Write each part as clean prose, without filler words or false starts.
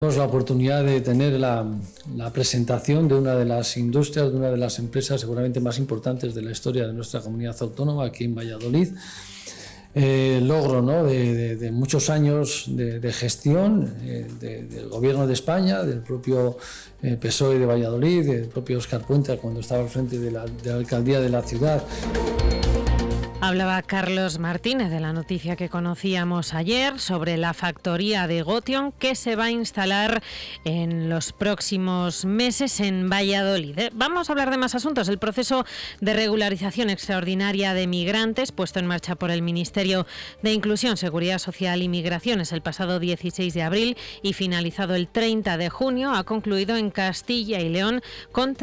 Tenemos la oportunidad de tener la presentación de una de las industrias, de una de las empresas seguramente más importantes de la historia de nuestra comunidad autónoma aquí en Valladolid. Logro, ¿no?, de muchos años de gestión del Gobierno de España, del propio PSOE de Valladolid, del propio Óscar Puente cuando estaba al frente de la alcaldía de la ciudad. Hablaba Carlos Martínez de la noticia que conocíamos ayer sobre la factoría de Gotion que se va a instalar en los próximos meses en Valladolid. Vamos a hablar de más asuntos. El proceso de regularización extraordinaria de migrantes puesto en marcha por el Ministerio de Inclusión, Seguridad Social y Migraciones el pasado 16 de abril y finalizado el 30 de junio ha concluido en Castilla y León con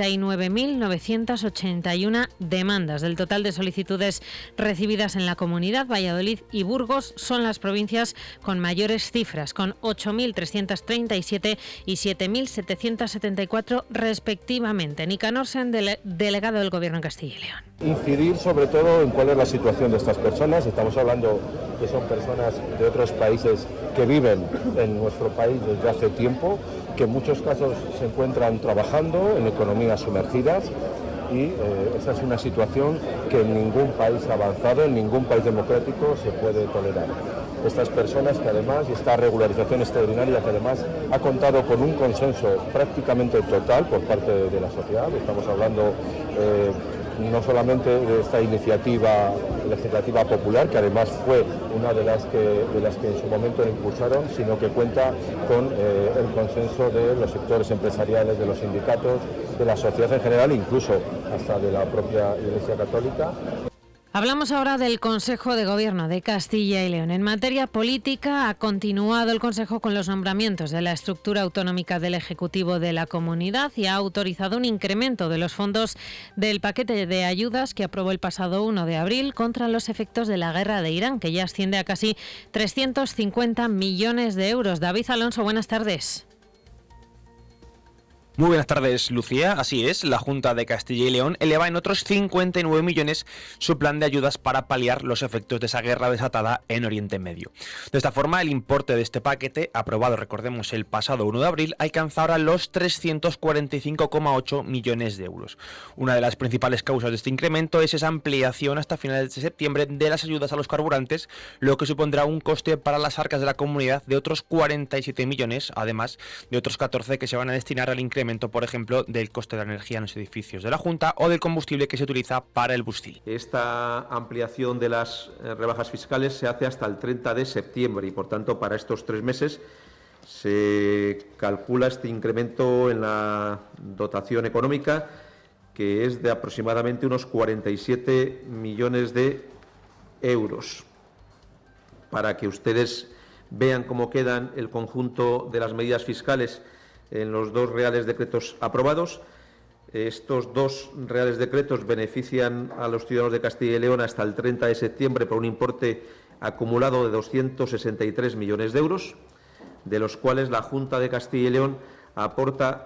39.981 demandas. Del total de solicitudes recibidas en la comunidad, Valladolid y Burgos son las provincias con mayores cifras, con 8.337 y 7.774 respectivamente. Nicanor Sen, delegado del Gobierno en Castilla y León. Incidir sobre todo en cuál es la situación de estas personas. Estamos hablando que son personas de otros países que viven en nuestro país desde hace tiempo, que en muchos casos se encuentran trabajando en economías sumergidas. Y esa es una situación que en ningún país avanzado, en ningún país democrático se puede tolerar. Estas personas que además, y esta regularización extraordinaria que además ha contado con un consenso prácticamente total por parte de la sociedad, estamos hablando no solamente de esta iniciativa legislativa popular, que además fue una de las que en su momento impulsaron, sino que cuenta con el consenso de los sectores empresariales, de los sindicatos, de la sociedad en general, incluso hasta de la propia Iglesia Católica. Hablamos ahora del Consejo de Gobierno de Castilla y León. En materia política ha continuado el Consejo con los nombramientos de la estructura autonómica del Ejecutivo de la Comunidad y ha autorizado un incremento de los fondos del paquete de ayudas que aprobó el pasado 1 de abril contra los efectos de la guerra de Irán, que ya asciende a casi 350 millones de euros. David Alonso, buenas tardes. Muy buenas tardes, Lucía. Así es, la Junta de Castilla y León eleva en otros 59 millones su plan de ayudas para paliar los efectos de esa guerra desatada en Oriente Medio. De esta forma, el importe de este paquete, aprobado, recordemos, el pasado 1 de abril, alcanza ahora los 345,8 millones de euros. Una de las principales causas de este incremento es esa ampliación hasta finales de septiembre de las ayudas a los carburantes, lo que supondrá un coste para las arcas de la comunidad de otros 47 millones, además de otros 14 que se van a destinar al incremento, por ejemplo, del coste de la energía en los edificios de la Junta o del combustible que se utiliza para el Bustil. Esta ampliación de las rebajas fiscales se hace hasta el 30 de septiembre y, por tanto, para estos 3 meses se calcula este incremento en la dotación económica, que es de aproximadamente unos 47 millones de euros. Para que ustedes vean cómo quedan el conjunto de las medidas fiscales en los 2 reales decretos aprobados. Estos 2 reales decretos benefician a los ciudadanos de Castilla y León hasta el 30 de septiembre por un importe acumulado de 263 millones de euros, de los cuales la Junta de Castilla y León aporta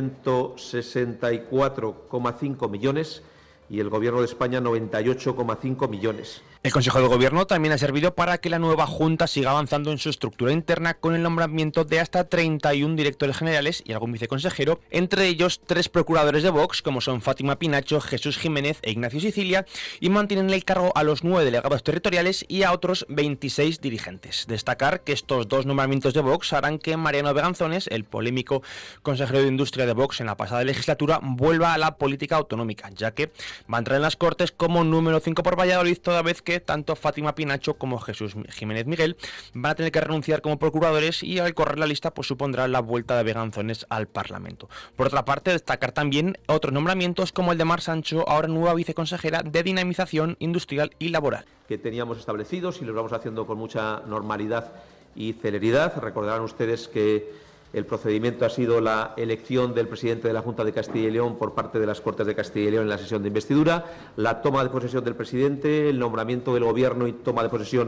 164,5 millones y el Gobierno de España 98,5 millones. El Consejo de Gobierno también ha servido para que la nueva Junta siga avanzando en su estructura interna con el nombramiento de hasta 31 directores generales y algún viceconsejero, entre ellos 3 procuradores de Vox, como son Fátima Pinacho, Jesús Jiménez e Ignacio Sicilia, y mantienen el cargo a los 9 delegados territoriales y a otros 26 dirigentes. Destacar que estos 2 nombramientos de Vox harán que Mariano Beganzones, el polémico consejero de Industria de Vox en la pasada legislatura, vuelva a la política autonómica, ya que va a entrar en las Cortes como número 5 por Valladolid, toda vez que tanto Fátima Pinacho como Jesús Jiménez Miguel van a tener que renunciar como procuradores y al correr la lista pues supondrá la vuelta de Beganzones al Parlamento. Por otra parte, destacar también otros nombramientos como el de Mar Sancho, ahora nueva viceconsejera de Dinamización Industrial y Laboral. Que teníamos establecidos y los vamos haciendo con mucha normalidad y celeridad. Recordarán ustedes que el procedimiento ha sido la elección del presidente de la Junta de Castilla y León por parte de las Cortes de Castilla y León en la sesión de investidura, la toma de posesión del presidente, el nombramiento del Gobierno y toma de posesión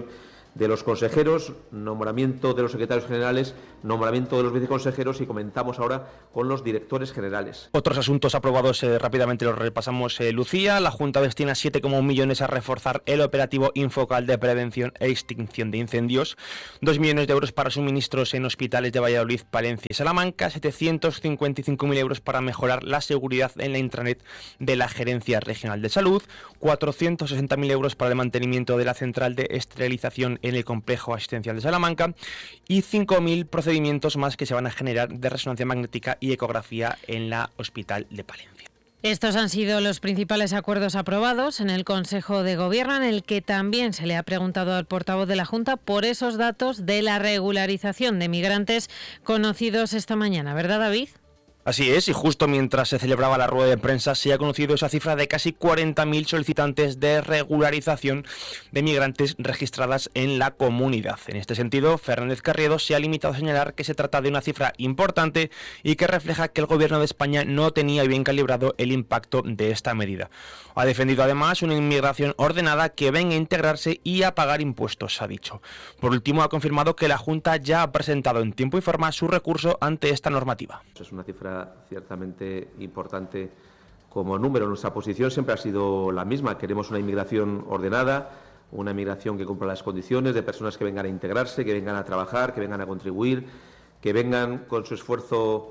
de los consejeros, nombramiento de los secretarios generales, nombramiento de los viceconsejeros y comentamos ahora con los directores generales. Otros asuntos aprobados rápidamente los repasamos, Lucía. La Junta destina 7,1 millones a reforzar el operativo Infocal de prevención e extinción de incendios, 2 millones de euros para suministros en hospitales de Valladolid, Palencia y Salamanca, 755.000 euros para mejorar la seguridad en la intranet de la Gerencia Regional de Salud, 460.000 euros para el mantenimiento de la central de esterilización en el complejo asistencial de Salamanca y 5.000 procedimientos más que se van a generar de resonancia magnética y ecografía en la Hospital de Palencia. Estos han sido los principales acuerdos aprobados en el Consejo de Gobierno, en el que también se le ha preguntado al portavoz de la Junta por esos datos de la regularización de migrantes conocidos esta mañana, ¿verdad, David? Así es, y justo mientras se celebraba la rueda de prensa se ha conocido esa cifra de casi 40.000 solicitantes de regularización de migrantes registradas en la comunidad. En este sentido, Fernández Carriedo se ha limitado a señalar que se trata de una cifra importante y que refleja que el Gobierno de España no tenía bien calibrado el impacto de esta medida. Ha defendido además una inmigración ordenada que venga a integrarse y a pagar impuestos, ha dicho. Por último, ha confirmado que la Junta ya ha presentado en tiempo y forma su recurso ante esta normativa. Es una cifra ciertamente importante como número. Nuestra posición siempre ha sido la misma. Queremos una inmigración ordenada, una inmigración que cumpla las condiciones de personas que vengan a integrarse, que vengan a trabajar, que vengan a contribuir, que vengan con su esfuerzo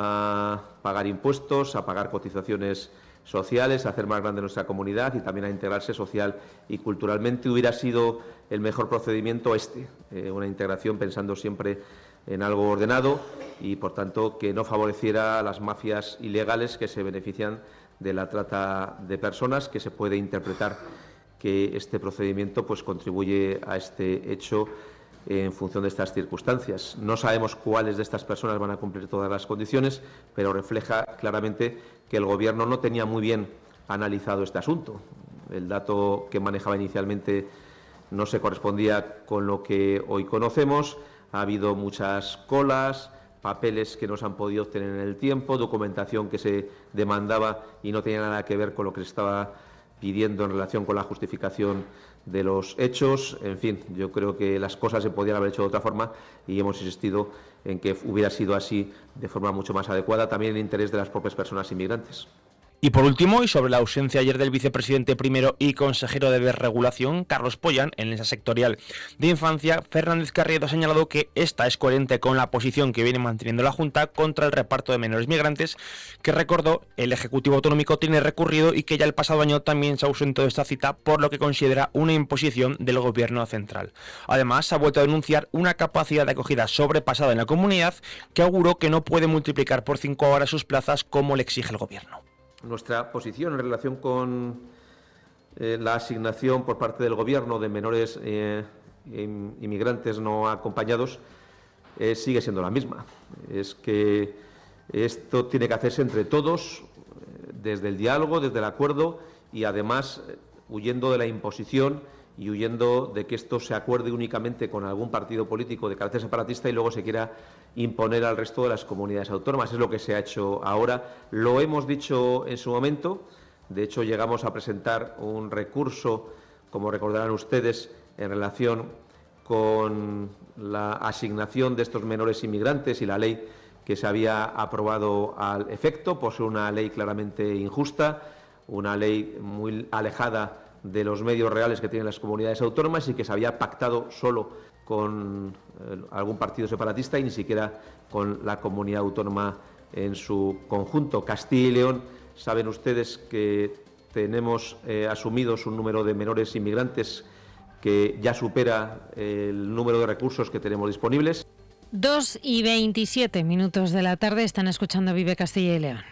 a pagar impuestos, a pagar cotizaciones sociales, a hacer más grande nuestra comunidad y también a integrarse social y culturalmente. Hubiera sido el mejor procedimiento una integración pensando siempre en algo ordenado y, por tanto, que no favoreciera a las mafias ilegales que se benefician de la trata de personas, que se puede interpretar que este procedimiento pues contribuye a este hecho en función de estas circunstancias. No sabemos cuáles de estas personas van a cumplir todas las condiciones, pero refleja claramente que el Gobierno no tenía muy bien analizado este asunto. El dato que manejaba inicialmente no se correspondía con lo que hoy conocemos. Ha habido muchas colas, papeles que no se han podido obtener en el tiempo, documentación que se demandaba y no tenía nada que ver con lo que se estaba pidiendo en relación con la justificación de los hechos. En fin, yo creo que las cosas se podían haber hecho de otra forma y hemos insistido en que hubiera sido así de forma mucho más adecuada, también en el interés de las propias personas inmigrantes. Y por último, y sobre la ausencia ayer del vicepresidente primero y consejero de Desregulación, Carlos Pollán, en esa sectorial de infancia, Fernández Carriedo ha señalado que esta es coherente con la posición que viene manteniendo la Junta contra el reparto de menores migrantes, que, recordó, el Ejecutivo Autonómico tiene recurrido y que ya el pasado año también se ausentó de esta cita, por lo que considera una imposición del Gobierno central. Además, ha vuelto a denunciar una capacidad de acogida sobrepasada en la comunidad, que auguró que no puede multiplicar por 5 horas sus plazas como le exige el Gobierno. Nuestra posición en relación con la asignación por parte del Gobierno de menores inmigrantes no acompañados sigue siendo la misma. Es que esto tiene que hacerse entre todos, desde el diálogo, desde el acuerdo y además huyendo de la imposición y huyendo de que esto se acuerde únicamente con algún partido político de carácter separatista y luego se quiera imponer al resto de las comunidades autónomas. Es lo que se ha hecho ahora. Lo hemos dicho en su momento. De hecho, llegamos a presentar un recurso, como recordarán ustedes, en relación con la asignación de estos menores inmigrantes y la ley que se había aprobado al efecto, por ser una ley claramente injusta, una ley muy alejada de los medios reales que tienen las comunidades autónomas y que se había pactado solo con algún partido separatista y ni siquiera con la comunidad autónoma en su conjunto. Castilla y León, saben ustedes que tenemos asumidos un número de menores inmigrantes que ya supera el número de recursos que tenemos disponibles. 2:27 de la tarde, están escuchando Vive Castilla y León.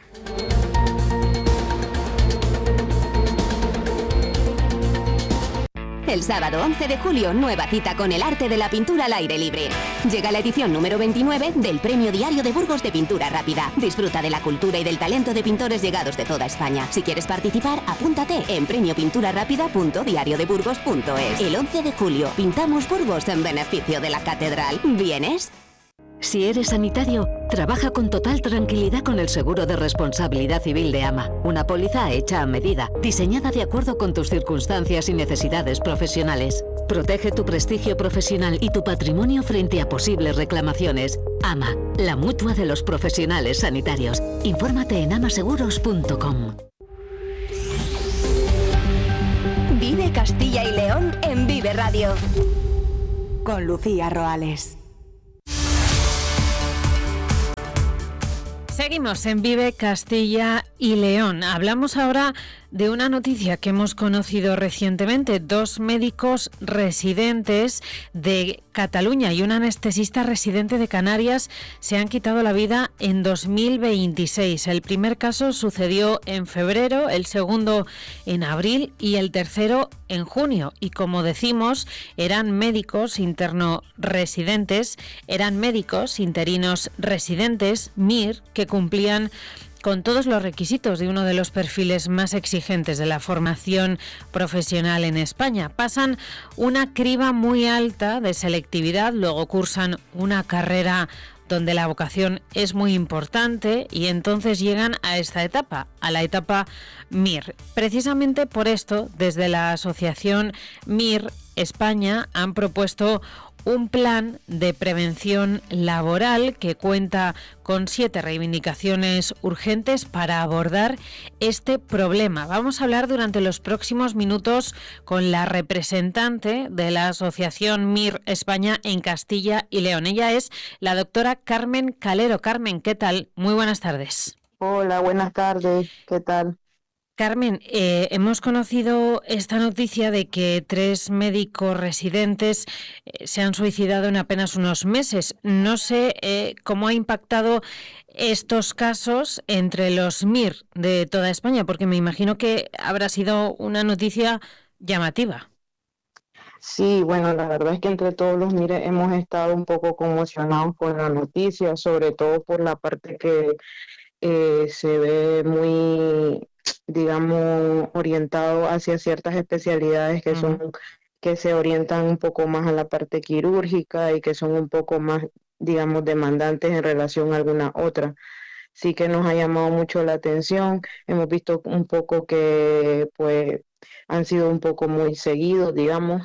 El sábado 11 de julio, nueva cita con el arte de la pintura al aire libre. Llega la edición número 29 del Premio Diario de Burgos de Pintura Rápida. Disfruta de la cultura y del talento de pintores llegados de toda España. Si quieres participar, apúntate en premiopinturarápida.diariodeburgos.es. El 11 de julio, pintamos Burgos en beneficio de la Catedral. ¿Vienes? Si eres sanitario, trabaja con total tranquilidad con el seguro de responsabilidad civil de AMA. Una póliza hecha a medida, diseñada de acuerdo con tus circunstancias y necesidades profesionales. Protege tu prestigio profesional y tu patrimonio frente a posibles reclamaciones. AMA, la mutua de los profesionales sanitarios. Infórmate en amaseguros.com. Vive Castilla y León en Vive Radio. Con Lucía Roales. Seguimos en Vive Castilla y León. Hablamos ahora de una noticia que hemos conocido recientemente. 2 médicos residentes de Cataluña y un anestesista residente de Canarias se han quitado la vida en 2026. El primer caso sucedió en febrero, el segundo en abril y el tercero en junio. Y como decimos, eran médicos interno-residentes, eran médicos interinos residentes, MIR, que cumplían con todos los requisitos de uno de los perfiles más exigentes de la formación profesional en España. Pasan una criba muy alta de selectividad, luego cursan una carrera donde la vocación es muy importante y entonces llegan a esta etapa, a la etapa MIR. Precisamente por esto, desde la asociación MIR España han propuesto un plan de prevención laboral que cuenta con 7 reivindicaciones urgentes para abordar este problema. Vamos a hablar durante los próximos minutos con la representante de la Asociación MIR España en Castilla y León. Ella es la doctora Carmen Calero. Carmen, ¿qué tal? Muy buenas tardes. Hola, buenas tardes. ¿Qué tal? Carmen, hemos conocido esta noticia de que 3 médicos residentes se han suicidado en apenas unos meses. No sé cómo ha impactado estos casos entre los MIR de toda España, porque me imagino que habrá sido una noticia llamativa. Sí, bueno, la verdad es que entre todos los MIR hemos estado un poco conmocionados con la noticia, sobre todo por la parte que se ve muy, digamos, orientado hacia ciertas especialidades que son, que se orientan un poco más a la parte quirúrgica y que son un poco más, digamos, demandantes en relación a alguna otra. Sí que nos ha llamado mucho la atención. Hemos visto un poco que, pues, han sido un poco muy seguidos, digamos,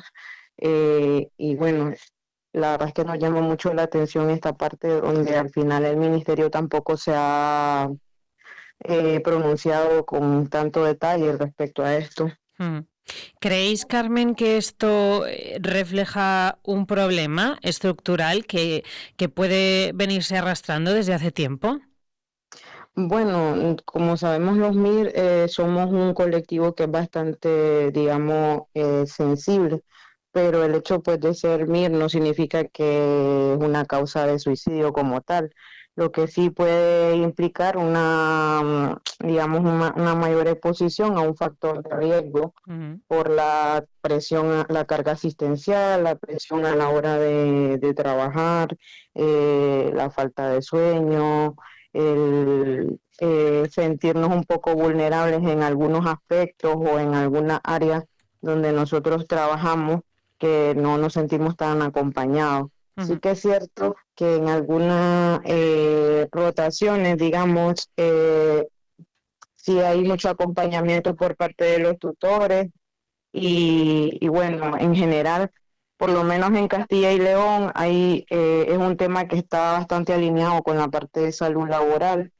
y bueno, la verdad es que nos llama mucho la atención esta parte donde al final el ministerio tampoco se ha pronunciado con tanto detalle respecto a esto. ¿Creéis, Carmen, que esto refleja un problema estructural que puede venirse arrastrando desde hace tiempo? Bueno, como sabemos los MIR somos un colectivo que es bastante, digamos, sensible, pero el hecho pues de ser MIR no significa que es una causa de suicidio como tal. Lo que sí puede implicar una, digamos, una mayor exposición a un factor de riesgo por la presión, la carga asistencial, la presión a la hora de trabajar, la falta de sueño, el sentirnos un poco vulnerables en algunos aspectos o en alguna área donde nosotros trabajamos, que no nos sentimos tan acompañados. Sí que es cierto que en algunas rotaciones, digamos, sí hay mucho acompañamiento por parte de los tutores y bueno, en general, por lo menos en Castilla y León, hay, es un tema que está bastante alineado con la parte de salud laboral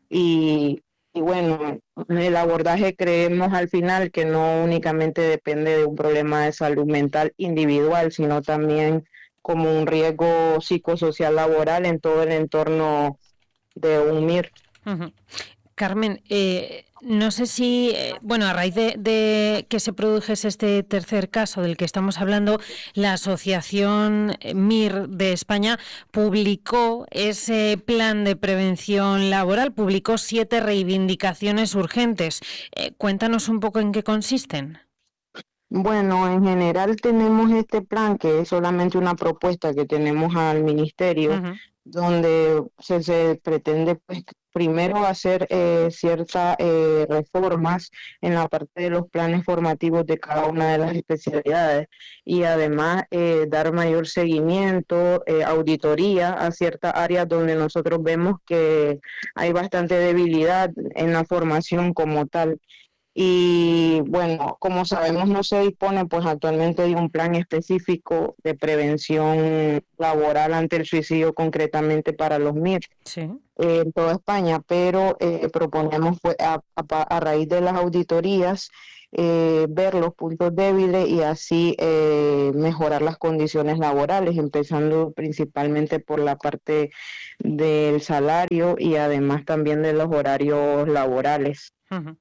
y bueno, el abordaje creemos al final que no únicamente depende de un problema de salud mental individual, sino también como un riesgo psicosocial laboral en todo el entorno de un MIR. Carmen, no sé si, bueno, a raíz de que se produjese este tercer caso del que estamos hablando, la Asociación MIR de España publicó ese plan de prevención laboral, publicó 7 reivindicaciones urgentes. Cuéntanos un poco en qué consisten. Bueno, en general tenemos este plan que es solamente una propuesta que tenemos al ministerio, donde se pretende pues, primero hacer ciertas reformas en la parte de los planes formativos de cada una de las especialidades y además dar mayor seguimiento, auditoría a ciertas áreas donde nosotros vemos que hay bastante debilidad en la formación como tal. Y bueno, como sabemos, no se dispone pues actualmente de un plan específico de prevención laboral ante el suicidio concretamente para los MIR Sí. en toda España, pero proponemos pues, a raíz de las auditorías ver los puntos débiles y así mejorar las condiciones laborales, empezando principalmente por la parte del salario y además también de los horarios laborales. Uh-huh.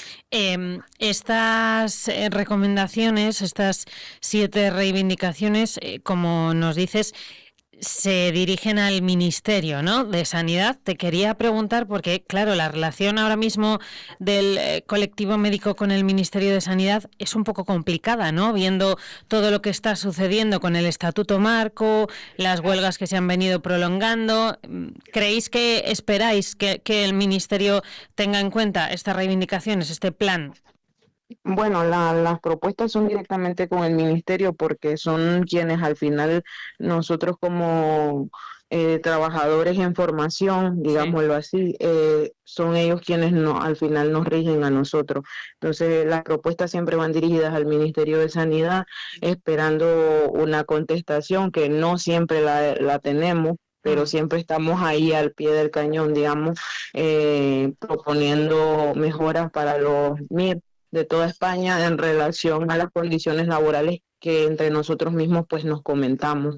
Estas recomendaciones, estas 7 reivindicaciones, como nos dices, se dirigen al Ministerio, ¿no?, de Sanidad. Te quería preguntar porque, claro, la relación ahora mismo del colectivo médico con el Ministerio de Sanidad es un poco complicada, ¿no?, viendo todo lo que está sucediendo con el Estatuto Marco, las huelgas que se han venido prolongando. ¿Creéis que esperáis que el Ministerio tenga en cuenta estas reivindicaciones, este plan? Bueno, las propuestas son directamente con el ministerio porque son quienes al final nosotros como trabajadores en formación, digámoslo así, son ellos quienes al final nos rigen a nosotros. Entonces, las propuestas siempre van dirigidas al Ministerio de Sanidad, esperando una contestación que no siempre la tenemos, pero siempre estamos ahí al pie del cañón, digamos, proponiendo mejoras para los MIR de toda España en relación a las condiciones laborales que entre nosotros mismos pues nos comentamos.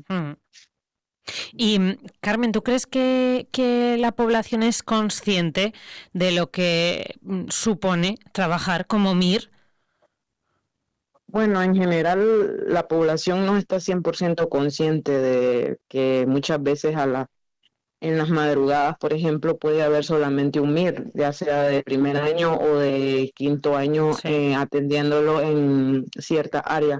Y Carmen, ¿tú crees que la población es consciente de lo que supone trabajar como MIR? Bueno, en general la población no está 100% consciente de que muchas veces en las madrugadas, por ejemplo, puede haber solamente un MIR, ya sea de primer año o de quinto año, atendiéndolo en cierta área.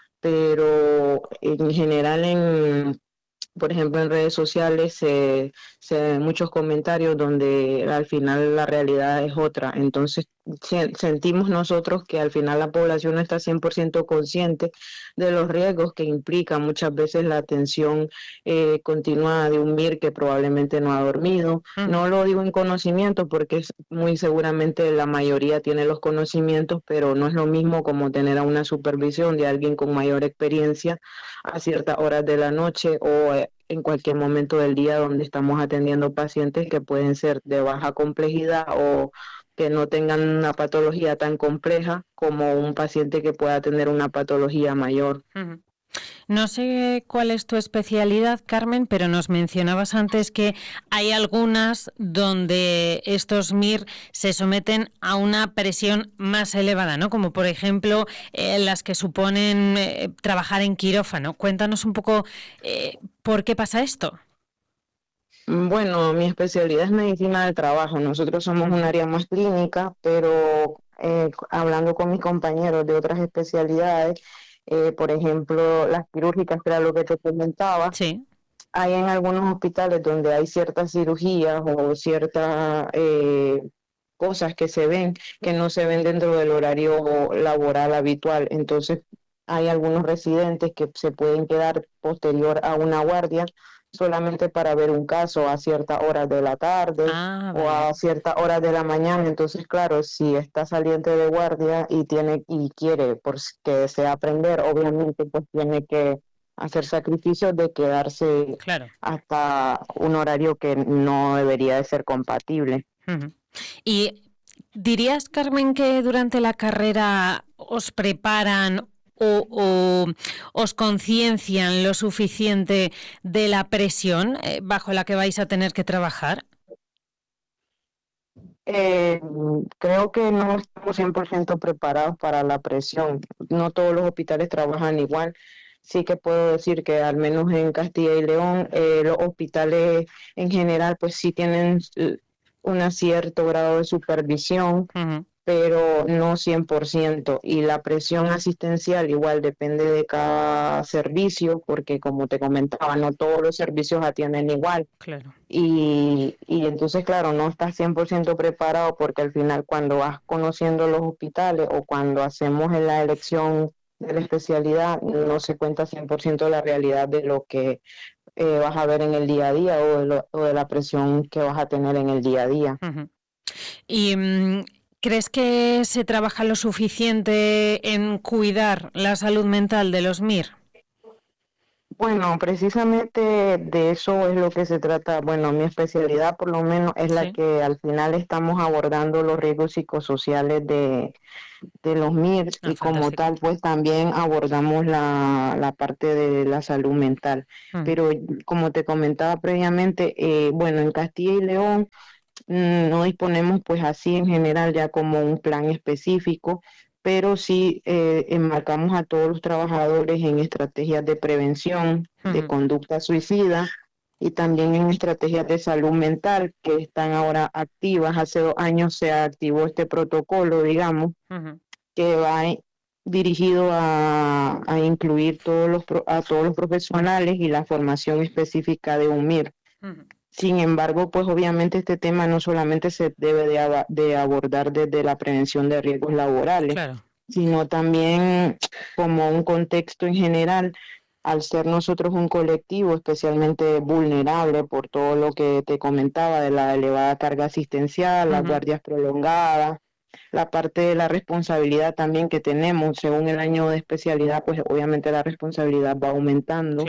Pero en general, por ejemplo, en redes sociales se ven muchos comentarios donde al final la realidad es otra. Entonces, sentimos nosotros que al final la población no está 100% consciente de los riesgos que implica muchas veces la atención continuada de un MIR que probablemente no ha dormido. No lo digo en conocimiento porque muy seguramente la mayoría tiene los conocimientos, pero no es lo mismo como tener a una supervisión de alguien con mayor experiencia a ciertas horas de la noche o en cualquier momento del día donde estamos atendiendo pacientes que pueden ser de baja complejidad o que no tengan una patología tan compleja como un paciente que pueda tener una patología mayor. Uh-huh. No sé cuál es tu especialidad, Carmen, pero nos mencionabas antes que hay algunas donde estos MIR se someten a una presión más elevada, ¿no? Como por ejemplo las que suponen trabajar en quirófano. Cuéntanos un poco por qué pasa esto. Bueno, mi especialidad es medicina del trabajo. Nosotros somos un área más clínica, pero hablando con mis compañeros de otras especialidades, por ejemplo, las quirúrgicas, que era lo que te comentaba, sí. Hay en algunos hospitales donde hay ciertas cirugías o ciertas cosas que se ven, que no se ven dentro del horario laboral habitual. Entonces, hay algunos residentes que se pueden quedar posterior a una guardia solamente para ver un caso a ciertas horas de la tarde o a ciertas horas de la mañana. Entonces, claro, si está saliente de guardia y quiere que desea aprender, obviamente pues tiene que hacer sacrificios de quedarse hasta un horario que no debería de ser compatible. Uh-huh. ¿Y dirías, Carmen, que durante la carrera os preparan o os conciencian lo suficiente de la presión bajo la que vais a tener que trabajar? Creo que no estamos 100% preparados para la presión. No todos los hospitales trabajan igual. Sí que puedo decir que al menos en Castilla y León los hospitales en general pues sí tienen un cierto grado de supervisión, pero no 100%. Y la presión asistencial igual depende de cada servicio, porque como te comentaba, no todos los servicios atienden igual. Claro. Y entonces, claro, no estás 100% preparado porque al final cuando vas conociendo los hospitales o cuando hacemos la elección de la especialidad, no se cuenta 100% la realidad de lo que vas a ver en el día a día o de la presión que vas a tener en el día a día. Uh-huh. Y ¿Crees que se trabaja lo suficiente en cuidar la salud mental de los MIR? Bueno, precisamente de eso es lo que se trata. Bueno, mi especialidad por lo menos es la que al final estamos abordando los riesgos psicosociales de los MIR y como tal pues también abordamos la parte de la salud mental. Pero como te comentaba previamente, bueno, en Castilla y León no disponemos pues así en general ya como un plan específico, pero sí enmarcamos a todos los trabajadores en estrategias de prevención de conducta suicida y también en estrategias de salud mental que están ahora activas. Hace 2 años se activó este protocolo, digamos, que va dirigido a incluir a todos los profesionales y la formación específica de un MIR. Sin embargo, pues obviamente este tema no solamente se debe de abordar desde la prevención de riesgos laborales, sino también como un contexto en general, al ser nosotros un colectivo especialmente vulnerable por todo lo que te comentaba de la elevada carga asistencial, las guardias prolongadas, la parte de la responsabilidad también que tenemos, según el año de especialidad, pues obviamente la responsabilidad va aumentando.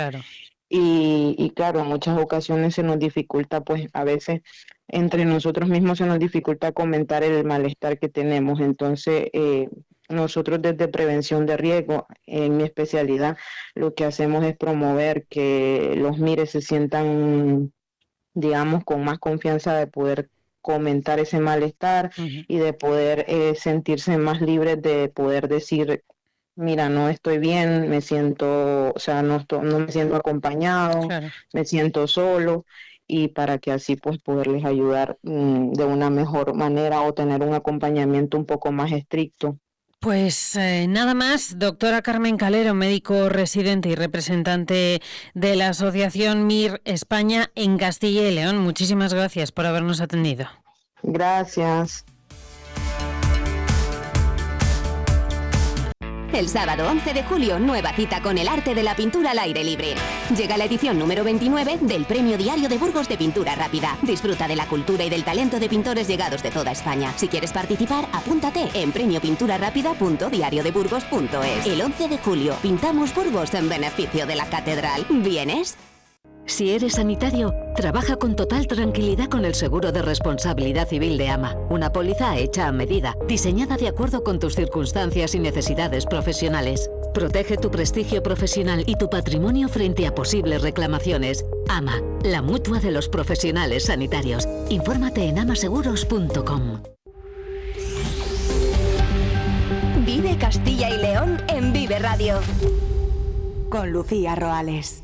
Y claro, en muchas ocasiones se nos dificulta, pues a veces entre nosotros mismos se nos dificulta comentar el malestar que tenemos. Entonces, nosotros desde prevención de riesgo, en mi especialidad, lo que hacemos es promover que los MIR se sientan, digamos, con más confianza de poder comentar ese malestar y de poder sentirse más libres de poder decir, mira, no estoy bien, me siento, o sea, no me siento acompañado, me siento solo, y para que así pues poderles ayudar de una mejor manera o tener un acompañamiento un poco más estricto. Pues nada más, doctora Carmen Calero, médico residente y representante de la Asociación MIR España en Castilla y León. Muchísimas gracias por habernos atendido. Gracias. El sábado 11 de julio, nueva cita con el arte de la pintura al aire libre. Llega la edición número 29 del Premio Diario de Burgos de Pintura Rápida. Disfruta de la cultura y del talento de pintores llegados de toda España. Si quieres participar, apúntate en premiopinturarápida.diariodeburgos.es. El 11 de julio, pintamos Burgos en beneficio de la catedral. ¿Vienes? Si eres sanitario, trabaja con total tranquilidad con el seguro de responsabilidad civil de AMA. Una póliza hecha a medida, diseñada de acuerdo con tus circunstancias y necesidades profesionales. Protege tu prestigio profesional y tu patrimonio frente a posibles reclamaciones. AMA, la mutua de los profesionales sanitarios. Infórmate en amaseguros.com. Vive Castilla y León en Vive Radio. Con Lucía Roales.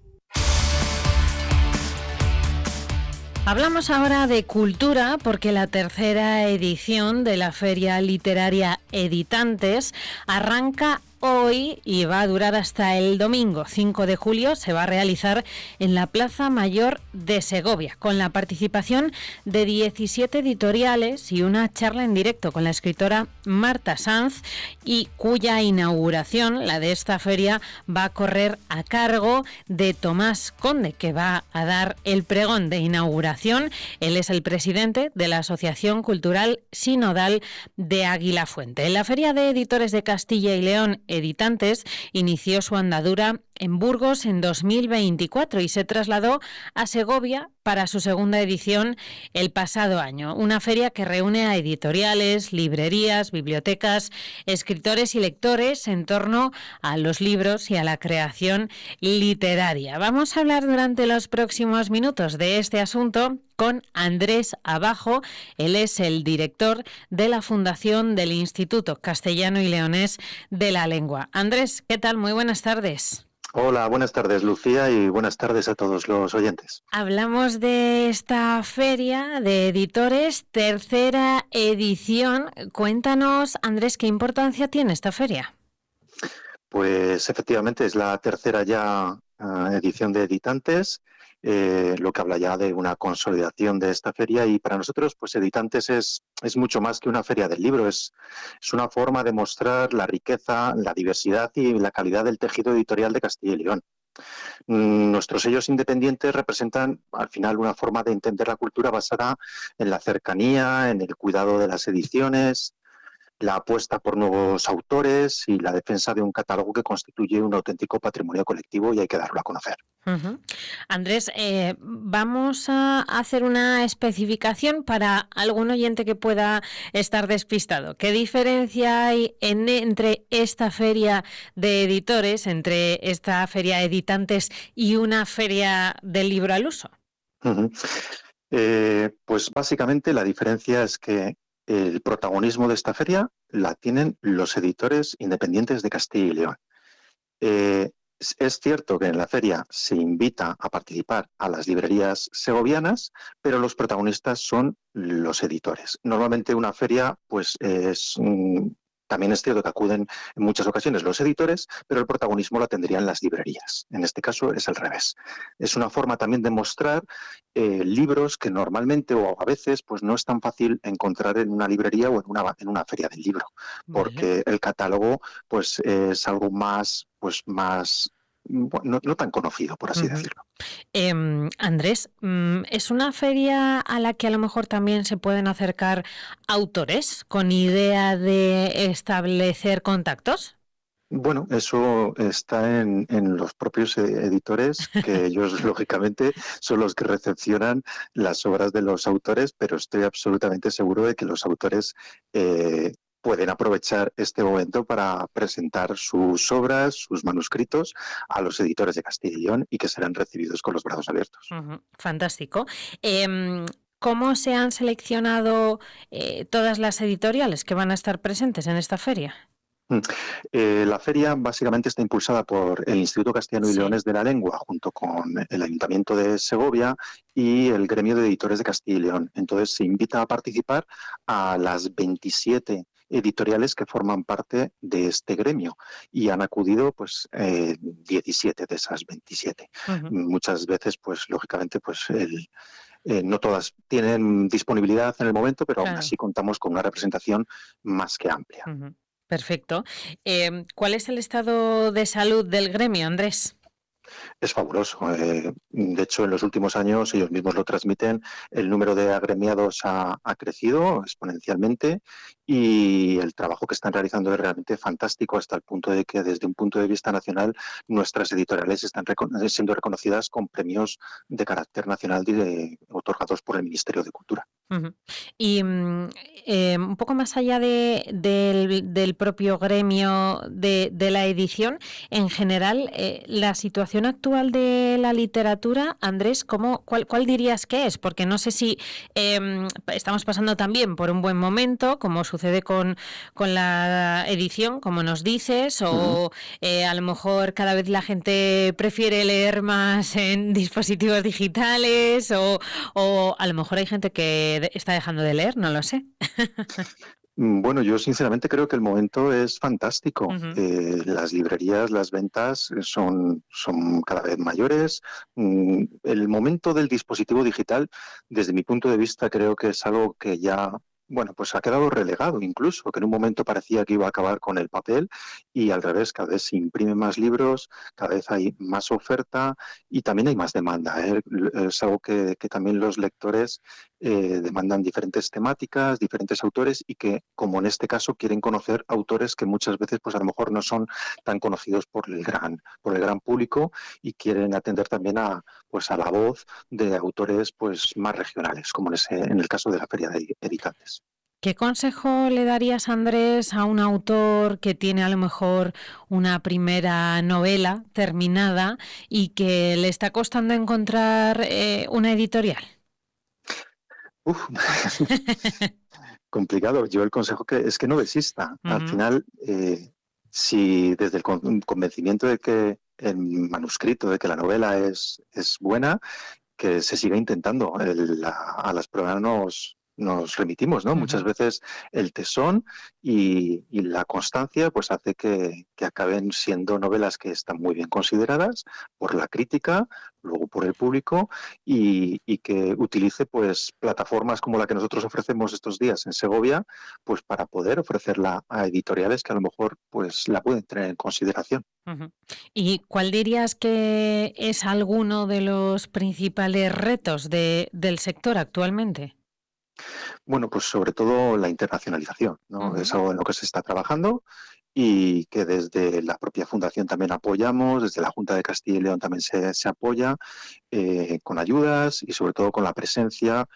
Hablamos ahora de cultura porque la tercera edición de la Feria Literaria Editantes arranca hoy y va a durar hasta el domingo 5 de julio. Se va a realizar en la Plaza Mayor de Segovia, con la participación de 17 editoriales y una charla en directo con la escritora Marta Sanz, y cuya inauguración, la de esta feria, va a correr a cargo de Tomás Conde, que va a dar el pregón de inauguración. Él es el presidente de la Asociación Cultural Sinodal de Aguilafuente. La Feria de Editores de Castilla y León, Editantes, inició su andadura en Burgos en 2024 y se trasladó a Segovia para su segunda edición el pasado año. Una feria que reúne a editoriales, librerías, bibliotecas, escritores y lectores en torno a los libros y a la creación literaria. Vamos a hablar durante los próximos minutos de este asunto con Andrés Abajo. Él es el director de la Fundación del Instituto Castellano y Leonés de la Lengua. Andrés, ¿qué tal? Muy buenas tardes. Hola, buenas tardes, Lucía, y buenas tardes a todos los oyentes. Hablamos de esta feria de editores, tercera edición. Cuéntanos, Andrés, ¿qué importancia tiene esta feria? Pues efectivamente es la tercera ya edición de Editantes, lo que habla ya de una consolidación de esta feria, y para nosotros pues Editantes es mucho más que una feria del libro, es una forma de mostrar la riqueza, la diversidad y la calidad del tejido editorial de Castilla y León. Nuestros sellos independientes representan al final una forma de entender la cultura basada en la cercanía, en el cuidado de las ediciones, la apuesta por nuevos autores y la defensa de un catálogo que constituye un auténtico patrimonio colectivo y hay que darlo a conocer. Uh-huh. Andrés, vamos a hacer una especificación para algún oyente que pueda estar despistado. ¿Qué diferencia hay entre esta feria de editores, entre esta feria de editantes y una feria del libro al uso? Uh-huh. Pues básicamente la diferencia es que el protagonismo de esta feria la tienen los editores independientes de Castilla y León. Es cierto que en la feria se invita a participar a las librerías segovianas, pero los protagonistas son los editores. Normalmente una feria pues también es cierto que acuden en muchas ocasiones los editores, pero el protagonismo lo tendrían las librerías. En este caso es al revés. Es una forma también de mostrar libros que normalmente o a veces pues no es tan fácil encontrar en una librería o en una feria del libro, porque el catálogo pues es algo más no tan conocido, por así decirlo. Andrés, ¿es una feria a la que a lo mejor también se pueden acercar autores con idea de establecer contactos? Bueno, eso está en los propios editores, que ellos lógicamente son los que recepcionan las obras de los autores, pero estoy absolutamente seguro de que los autores pueden aprovechar este momento para presentar sus obras, sus manuscritos a los editores de Castilla y León y que serán recibidos con los brazos abiertos. Uh-huh. Fantástico. ¿Cómo se han seleccionado todas las editoriales que van a estar presentes en esta feria? La feria básicamente está impulsada por el Instituto Castellano y Leones de la Lengua, junto con el Ayuntamiento de Segovia y el Gremio de Editores de Castilla y León. Entonces se invita a participar a las 27 editoriales que forman parte de este gremio y han acudido pues 17 de esas 27. Uh-huh. Muchas veces pues lógicamente pues no todas tienen disponibilidad en el momento, pero aún así contamos con una representación más que amplia. Uh-huh. Perfecto. ¿Cuál es el estado de salud del gremio, Andrés? Es fabuloso. De hecho, en los últimos años, ellos mismos lo transmiten, el número de agremiados ha crecido exponencialmente y el trabajo que están realizando es realmente fantástico, hasta el punto de que desde un punto de vista nacional nuestras editoriales están siendo reconocidas con premios de carácter nacional otorgados por el Ministerio de Cultura. Uh-huh. Y un poco más allá del propio gremio de la edición, en general, la situación actual de la literatura, Andrés, ¿cuál dirías que es? Porque no sé si estamos pasando también por un buen momento, como sucede con la edición, como nos dices, o a lo mejor cada vez la gente prefiere leer más en dispositivos digitales, o a lo mejor hay gente que está dejando de leer, no lo sé. Bueno, yo sinceramente creo que el momento es fantástico. Uh-huh. Las librerías, las ventas son cada vez mayores. El momento del dispositivo digital, desde mi punto de vista, creo que es algo que ya pues ha quedado relegado incluso, que en un momento parecía que iba a acabar con el papel y al revés, cada vez se imprimen más libros, cada vez hay más oferta y también hay más demanda. Es algo que también los lectores demandan diferentes temáticas, diferentes autores y que, como en este caso, quieren conocer autores que muchas veces pues a lo mejor no son tan conocidos por el gran público y quieren atender también a la voz de autores pues más regionales, como en el caso de la Feria de Editantes. ¿Qué consejo le darías, Andrés, a un autor que tiene a lo mejor una primera novela terminada y que le está costando encontrar una editorial? Complicado. Yo el consejo es que no desista. Uh-huh. Al final, si desde el convencimiento de que el manuscrito, de que la novela es buena, que se siga intentando. A las pruebas nos remitimos, ¿no? Muchas veces el tesón y la constancia pues hace que acaben siendo novelas que están muy bien consideradas por la crítica, luego por el público y que utilice pues plataformas como la que nosotros ofrecemos estos días en Segovia pues para poder ofrecerla a editoriales que a lo mejor pues la pueden tener en consideración. ¿Y cuál dirías que es alguno de los principales retos del sector actualmente? Bueno, pues sobre todo la internacionalización, ¿no? Es algo en lo que se está trabajando y que desde la propia Fundación también apoyamos, desde la Junta de Castilla y León también se apoya con ayudas y sobre todo con la presencia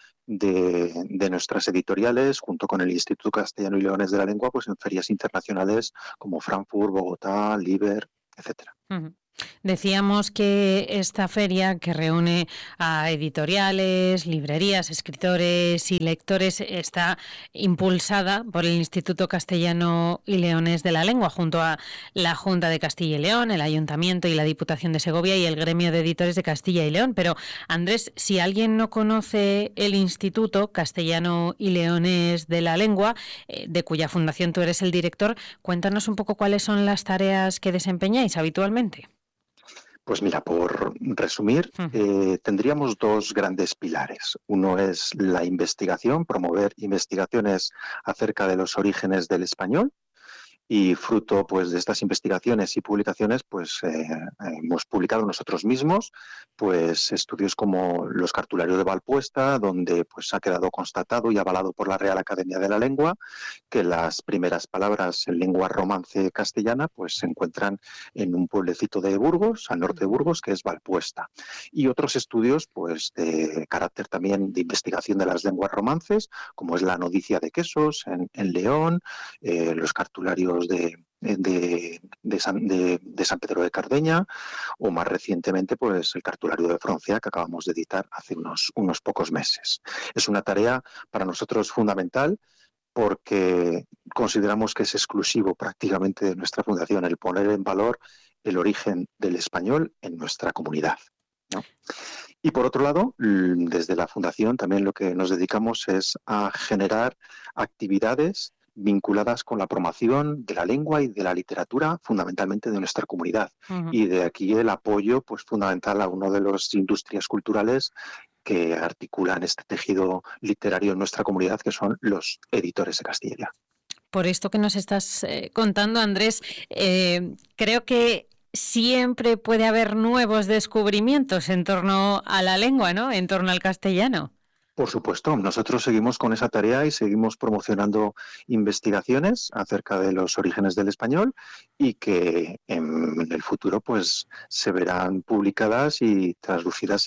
de nuestras editoriales junto con el Instituto Castellano y Leones de la Lengua pues en ferias internacionales como Frankfurt, Bogotá, Liber, etcétera. Decíamos que esta feria, que reúne a editoriales, librerías, escritores y lectores, está impulsada por el Instituto Castellano y Leones de la Lengua, junto a la Junta de Castilla y León, el Ayuntamiento y la Diputación de Segovia y el Gremio de Editores de Castilla y León. Pero, Andrés, si alguien no conoce el Instituto Castellano y Leones de la Lengua, de cuya fundación tú eres el director, cuéntanos un poco cuáles son las tareas que desempeñáis habitualmente. Pues mira, por resumir, tendríamos dos grandes pilares. Uno es la investigación, promover investigaciones acerca de los orígenes del español. Y fruto pues de estas investigaciones y publicaciones pues hemos publicado nosotros mismos pues estudios como los cartularios de Valpuesta, donde pues ha quedado constatado y avalado por la Real Academia de la Lengua que las primeras palabras en lengua romance castellana pues se encuentran en un pueblecito de Burgos, al norte de Burgos, que es Valpuesta. Y otros estudios pues de carácter también de investigación de las lenguas romances, como es la Nodicia de Quesos en León, los cartularios de San Pedro de Cardeña o más recientemente pues el cartulario de Francia que acabamos de editar hace unos pocos meses. Es una tarea para nosotros fundamental porque consideramos que es exclusivo prácticamente de nuestra fundación el poner en valor el origen del español en nuestra comunidad, ¿no? Y por otro lado, desde la fundación también lo que nos dedicamos es a generar actividades vinculadas con la promoción de la lengua y de la literatura, fundamentalmente de nuestra comunidad. Y de aquí el apoyo pues fundamental a una de las industrias culturales que articulan este tejido literario en nuestra comunidad, que son los editores de Castilla y León. Por esto que nos estás contando, Andrés, creo que siempre puede haber nuevos descubrimientos en torno a la lengua, ¿no? En torno al castellano. Por supuesto, nosotros seguimos con esa tarea y seguimos promocionando investigaciones acerca de los orígenes del español y que en el futuro pues se verán publicadas y traducidas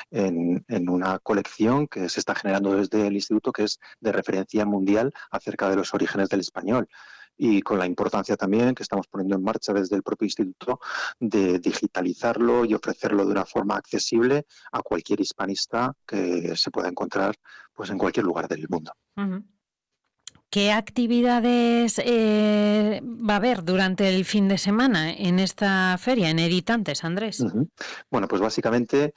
en una colección que se está generando desde el Instituto, que es de referencia mundial acerca de los orígenes del español. Y con la importancia también que estamos poniendo en marcha desde el propio instituto de digitalizarlo y ofrecerlo de una forma accesible a cualquier hispanista que se pueda encontrar pues en cualquier lugar del mundo. ¿Qué actividades va a haber durante el fin de semana en esta feria, en Editantes, Andrés? Bueno, pues básicamente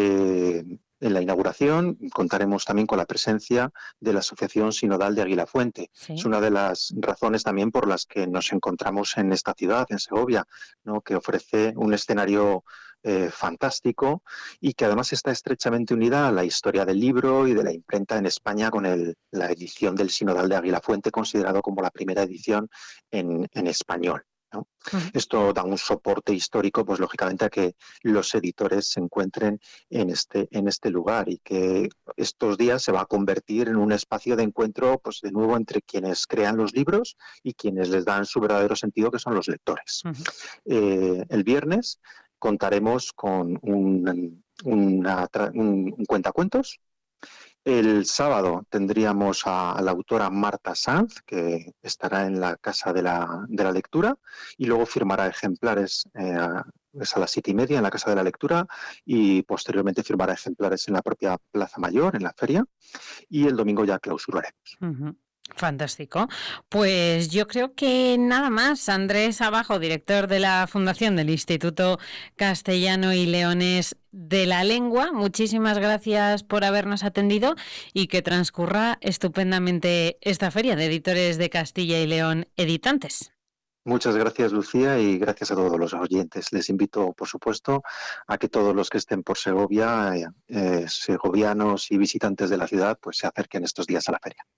en la inauguración contaremos también con la presencia de la Asociación Sinodal de Aguilafuente. ¿Sí? Es una de las razones también por las que nos encontramos en esta ciudad, en Segovia, ¿no? Que ofrece un escenario fantástico y que además está estrechamente unida a la historia del libro y de la imprenta en España con la edición del Sinodal de Aguilafuente, considerado como la primera edición en español, ¿no? Esto da un soporte histórico, pues lógicamente, a que los editores se encuentren en este lugar y que estos días se va a convertir en un espacio de encuentro, pues de nuevo, entre quienes crean los libros y quienes les dan su verdadero sentido, que son los lectores. El viernes contaremos con un cuentacuentos. El sábado tendríamos a la autora Marta Sanz, que estará en la Casa de la Lectura, y luego firmará ejemplares es a las 7:30 en la Casa de la Lectura y posteriormente firmará ejemplares en la propia Plaza Mayor, en la feria, y el domingo ya clausuraremos. Fantástico. Pues yo creo que nada más. Andrés Abajo, director de la Fundación del Instituto Castellano y Leonés de la Lengua, muchísimas gracias por habernos atendido y que transcurra estupendamente esta feria de editores de Castilla y León Editantes. Muchas gracias, Lucía, y gracias a todos los oyentes. Les invito, por supuesto, a que todos los que estén por Segovia, segovianos y visitantes de la ciudad, pues se acerquen estos días a la feria.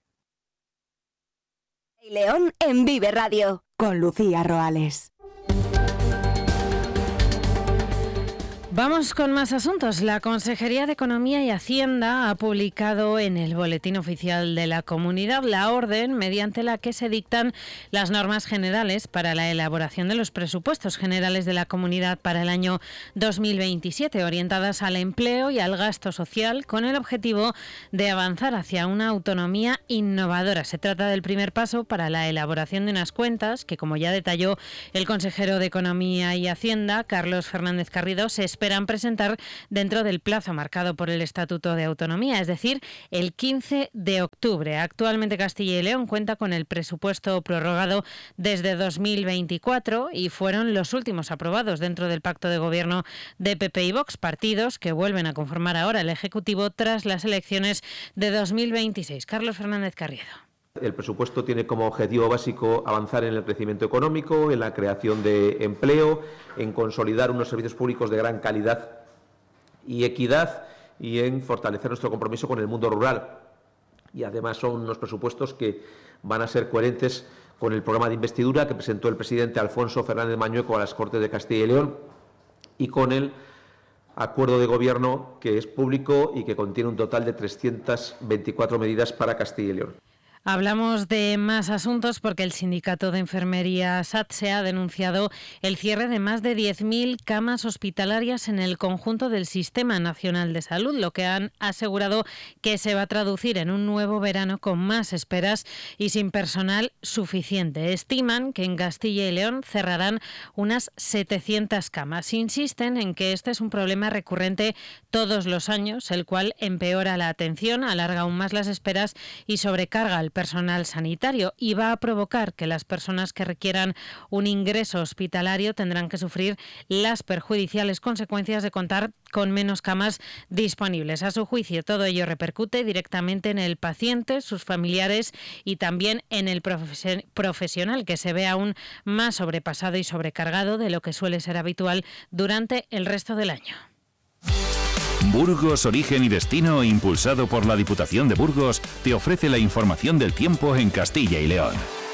León en Vive Radio, con Lucía Roales. Vamos con más asuntos. La Consejería de Economía y Hacienda ha publicado en el Boletín Oficial de la Comunidad la orden mediante la que se dictan las normas generales para la elaboración de los presupuestos generales de la Comunidad para el año 2027, orientadas al empleo y al gasto social, con el objetivo de avanzar hacia una autonomía innovadora. Se trata del primer paso para la elaboración de unas cuentas que, como ya detalló el consejero de Economía y Hacienda, Carlos Fernández Carrido, se esperan presentar dentro del plazo marcado por el Estatuto de Autonomía, es decir, el 15 de octubre. Actualmente Castilla y León cuenta con el presupuesto prorrogado desde 2024 y fueron los últimos aprobados dentro del pacto de gobierno de PP y Vox, partidos que vuelven a conformar ahora el Ejecutivo tras las elecciones de 2026. Carlos Fernández Carrido. El presupuesto tiene como objetivo básico avanzar en el crecimiento económico, en la creación de empleo, en consolidar unos servicios públicos de gran calidad y equidad y en fortalecer nuestro compromiso con el mundo rural. Y además son unos presupuestos que van a ser coherentes con el programa de investidura que presentó el presidente Alfonso Fernández Mañueco a las Cortes de Castilla y León y con el acuerdo de gobierno que es público y que contiene un total de 324 medidas para Castilla y León. Hablamos de más asuntos porque el Sindicato de Enfermería SATSE ha denunciado el cierre de más de 10.000 camas hospitalarias en el conjunto del Sistema Nacional de Salud, lo que han asegurado que se va a traducir en un nuevo verano con más esperas y sin personal suficiente. Estiman que en Castilla y León cerrarán unas 700 camas. Insisten en que este es un problema recurrente todos los años, el cual empeora la atención, alarga aún más las esperas y sobrecarga al personal sanitario y va a provocar que las personas que requieran un ingreso hospitalario tendrán que sufrir las perjudiciales consecuencias de contar con menos camas disponibles. A su juicio, todo ello repercute directamente en el paciente, sus familiares y también en el profesional, que se ve aún más sobrepasado y sobrecargado de lo que suele ser habitual durante el resto del año. Burgos, Origen y Destino, impulsado por la Diputación de Burgos, te ofrece la información del tiempo en Castilla y León.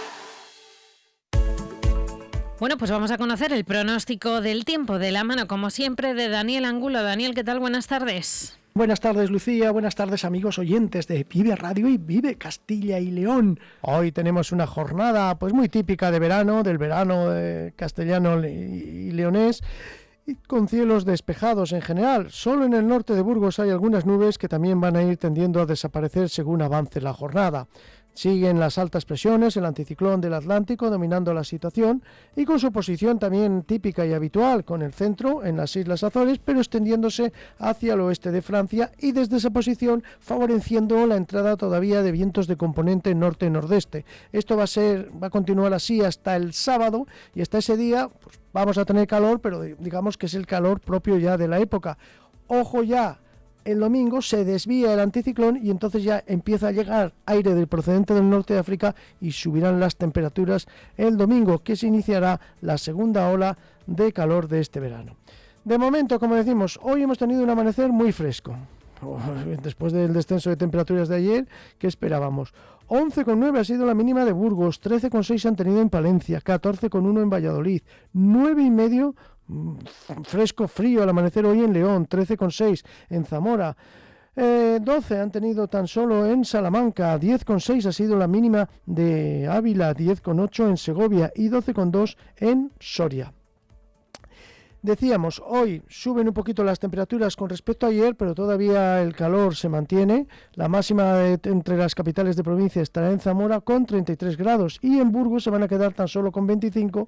Bueno, pues vamos a conocer el pronóstico del tiempo de la mano, como siempre, de Daniel Angulo. Daniel, ¿qué tal? Buenas tardes. Buenas tardes, Lucía. Buenas tardes, amigos oyentes de Vive Radio y Vive Castilla y León. Hoy tenemos una jornada pues muy típica de verano, del verano castellano y leonés, y con cielos despejados en general. Solo en el norte de Burgos hay algunas nubes que también van a ir tendiendo a desaparecer según avance la jornada. Siguen las altas presiones, el anticiclón del Atlántico dominando la situación y con su posición también típica y habitual, con el centro en las Islas Azores, pero extendiéndose hacia el oeste de Francia y desde esa posición favoreciendo la entrada todavía de vientos de componente norte-nordeste. Esto va a continuar así hasta el sábado y hasta ese día pues, vamos a tener calor, pero digamos que es el calor propio ya de la época. Ojo ya. El domingo se desvía el anticiclón y entonces ya empieza a llegar aire del procedente del norte de África y subirán las temperaturas el domingo, que se iniciará la segunda ola de calor de este verano. De momento, como decimos, hoy hemos tenido un amanecer muy fresco. Después del descenso de temperaturas de ayer, ¿qué esperábamos? 11,9 ha sido la mínima de Burgos, 13,6 han tenido en Palencia, 14,1 en Valladolid, 9,5 fresco frío al amanecer hoy en León, 13,6 en Zamora, 12 han tenido tan solo en Salamanca, 10,6 ha sido la mínima de Ávila, 10,8 en Segovia y 12,2 en Soria. Decíamos, hoy suben un poquito las temperaturas con respecto a ayer, pero todavía el calor se mantiene. La máxima entre las capitales de provincia estará en Zamora con 33 grados y en Burgos se van a quedar tan solo con 25,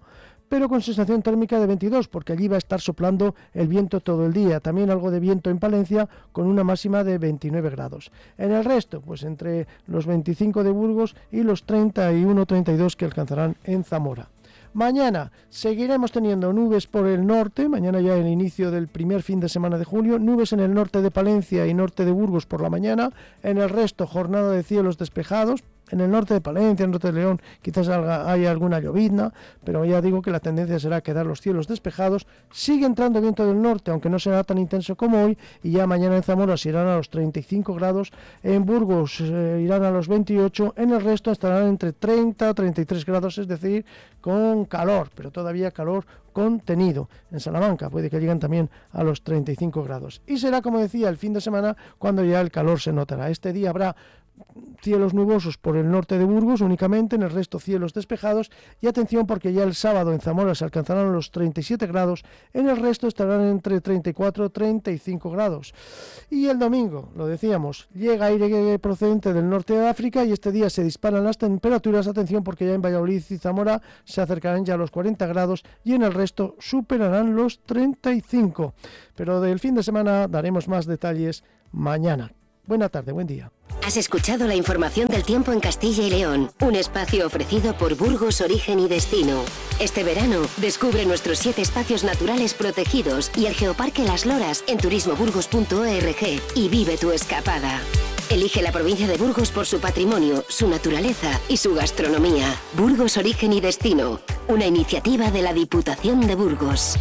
pero con sensación térmica de 22, porque allí va a estar soplando el viento todo el día. También algo de viento en Palencia, con una máxima de 29 grados. En el resto, pues entre los 25 de Burgos y los 31-32 que alcanzarán en Zamora. Mañana seguiremos teniendo nubes por el norte, mañana ya el inicio del primer fin de semana de julio, nubes en el norte de Palencia y norte de Burgos por la mañana, en el resto jornada de cielos despejados. En el norte de Palencia, en el norte de León, quizás haya alguna llovizna, pero ya digo que la tendencia será quedar los cielos despejados. Sigue entrando viento del norte, aunque no será tan intenso como hoy, y ya mañana en Zamora se irán a los 35 grados, en Burgos irán a los 28, en el resto estarán entre 30 y 33 grados, es decir, con calor, pero todavía calor contenido. En Salamanca puede que lleguen también a los 35 grados. Y será, como decía, el fin de semana cuando ya el calor se notará. Este día habrá cielos nubosos por el norte de Burgos únicamente, en el resto cielos despejados, y atención porque ya el sábado en Zamora se alcanzarán los 37 grados, en el resto estarán entre 34 y 35 grados. Y el domingo, lo decíamos, llega aire procedente del norte de África y este día se disparan las temperaturas, atención porque ya en Valladolid y Zamora se acercarán ya a los 40 grados y en el resto superarán los 35. Pero del fin de semana daremos más detalles mañana. Buena tarde, buen día. Has escuchado la información del tiempo en Castilla y León, un espacio ofrecido por Burgos Origen y Destino. Este verano, descubre nuestros 7 espacios naturales protegidos y el Geoparque Las Loras en turismoburgos.org y vive tu escapada. Elige la provincia de Burgos por su patrimonio, su naturaleza y su gastronomía. Burgos Origen y Destino, una iniciativa de la Diputación de Burgos.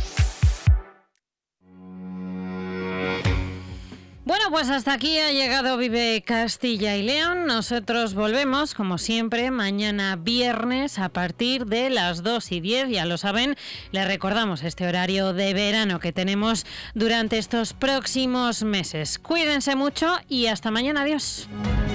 Bueno, pues hasta aquí ha llegado Vive Castilla y León. Nosotros volvemos, como siempre, mañana viernes a partir de las 2:10. Ya lo saben, les recordamos este horario de verano que tenemos durante estos próximos meses. Cuídense mucho y hasta mañana. Adiós.